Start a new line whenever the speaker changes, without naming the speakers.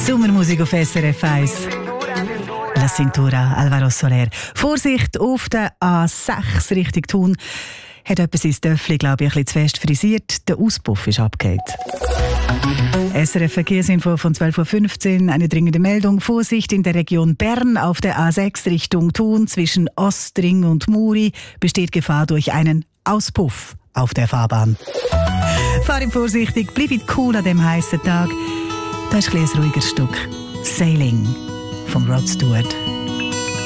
Sommermusik auf SRF 1. La Cintura, Alvaro Soler. Vorsicht auf der A6 Richtung Thun. Hat jemand sein Töffli, glaube ich, ein bisschen zu fest frisiert. Der Auspuff ist abgehakt. SRF Verkehrsinfo von 12.15 Uhr. Eine dringende Meldung. Vorsicht in der Region Bern auf der A6 Richtung Thun zwischen Ostring und Muri besteht Gefahr durch einen Auspuff auf der Fahrbahn. Fahrt vorsichtig, bleibt cool an dem heißen Tag. Das ist ein ruhiger Stück. Sailing von Rod Stewart.